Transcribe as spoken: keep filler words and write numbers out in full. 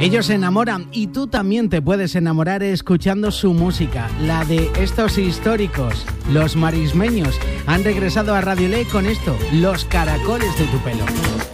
Ellos se enamoran y tú también te puedes enamorar escuchando su música, la de estos históricos, los Marismeños. Han regresado a Radio Lé con esto, Los Caracoles de tu Pelo.